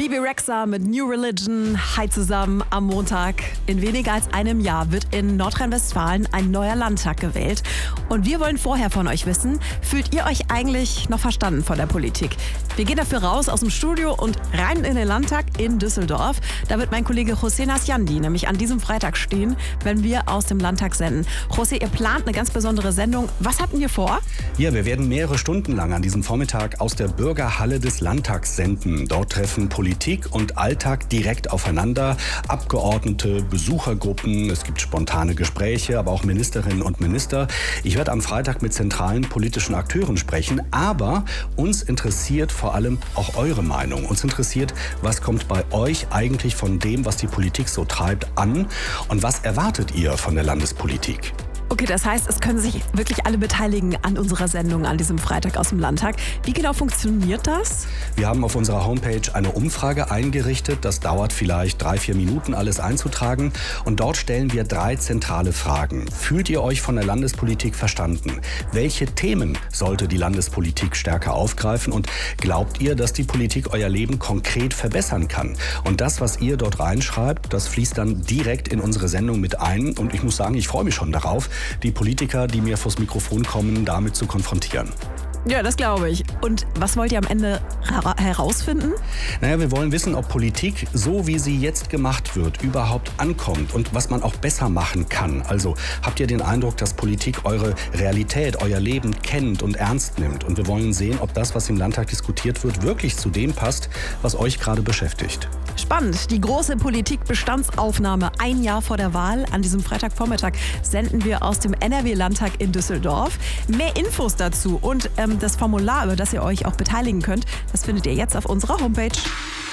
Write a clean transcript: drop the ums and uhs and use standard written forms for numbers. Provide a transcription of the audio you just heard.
Bibi Rexha mit New Religion. Hi zusammen am Montag. In weniger als einem Jahr wird in Nordrhein-Westfalen ein neuer Landtag gewählt. Und wir wollen vorher von euch wissen, fühlt ihr euch eigentlich noch verstanden von der Politik? Wir gehen dafür raus aus dem Studio und rein in den Landtag in Düsseldorf. Da wird mein Kollege José Nasjandi nämlich an diesem Freitag stehen, wenn wir aus dem Landtag senden. José, ihr plant eine ganz besondere Sendung. Was habt ihr vor? Ja, wir werden mehrere Stunden lang an diesem Vormittag aus der Bürgerhalle des Landtags senden. Dort treffen Politik und Alltag direkt aufeinander. Abgeordnete, Besuchergruppen, es gibt spontane Gespräche, aber auch Ministerinnen und Minister. Ich werde am Freitag mit zentralen politischen Akteuren sprechen, aber uns interessiert vor allem auch eure Meinung. Uns interessiert, was kommt bei euch eigentlich von dem, was die Politik so treibt, an und was erwartet ihr von der Landespolitik? Okay, das heißt, es können sich wirklich alle beteiligen an unserer Sendung an diesem Freitag aus dem Landtag. Wie genau funktioniert das? Wir haben auf unserer Homepage eine Umfrage eingerichtet. Das dauert vielleicht 3-4 Minuten, alles einzutragen. Und dort stellen wir 3 zentrale Fragen. Fühlt ihr euch von der Landespolitik verstanden? Welche Themen sollte die Landespolitik stärker aufgreifen? Und glaubt ihr, dass die Politik euer Leben konkret verbessern kann? Und das, was ihr dort reinschreibt, das fließt dann direkt in unsere Sendung mit ein. Und ich muss sagen, ich freue mich schon darauf, die Politiker, die mir vors Mikrofon kommen, damit zu konfrontieren. Ja, das glaube ich. Und was wollt ihr am Ende herausfinden? Naja, wir wollen wissen, ob Politik, so wie sie jetzt gemacht wird, überhaupt ankommt und was man auch besser machen kann. Also habt ihr den Eindruck, dass Politik eure Realität, euer Leben kennt und ernst nimmt? Und wir wollen sehen, ob das, was im Landtag diskutiert wird, wirklich zu dem passt, was euch gerade beschäftigt. Spannend. Die große Politik-Bestandsaufnahme ein Jahr vor der Wahl. An diesem Freitagvormittag senden wir aus dem NRW-Landtag in Düsseldorf. Mehr Infos dazu und das Formular, über das ihr euch auch beteiligen könnt, das findet ihr jetzt auf unserer Homepage.